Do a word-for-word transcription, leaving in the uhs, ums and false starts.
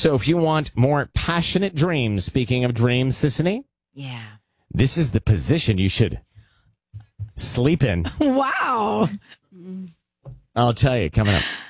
So if you want more passionate dreams, speaking of dreams, Sissany, Yeah. this is the position you should sleep in. Wow. I'll tell you coming up.